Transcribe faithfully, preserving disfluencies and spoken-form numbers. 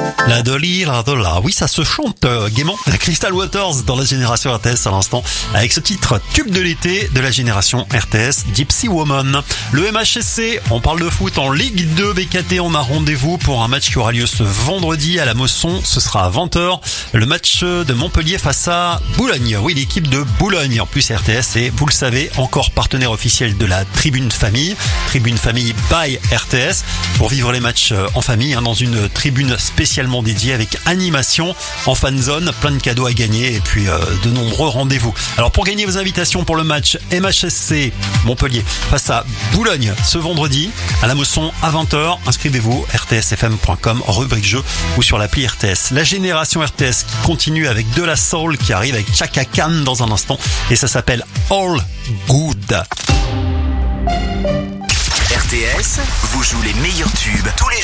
La Dolly, la Dolla. Oui, ça se chante euh, gaiement. Crystal Waters dans la génération R T S à l'instant, avec ce titre tube de l'été de la génération R T S, Gypsy Woman. Le M H S C, on parle de foot en Ligue deux B K T. On a rendez-vous pour un match qui aura lieu ce vendredi à la Mosson. Ce sera à vingt heures. Le match de Montpellier face à Boulogne. Oui, l'équipe de Boulogne. En plus, R T S est, vous le savez, encore partenaire officiel de la Tribune Famille. Tribune Famille by R T S. Pour vivre les matchs en famille, hein, dans une tribune spécialement dédiée avec animation en fan zone, plein de cadeaux à gagner et puis euh, de nombreux rendez-vous. Alors pour gagner vos invitations pour le match M H S C Montpellier face à Boulogne ce vendredi à la Mosson à vingt heures, inscrivez-vous r t s f m point com, rubrique jeu ou sur l'appli R T S. La génération R T S qui continue avec de la soul qui arrive avec Chaka Khan dans un instant et ça s'appelle All Good. R T S vous joue les meilleurs tubes tous les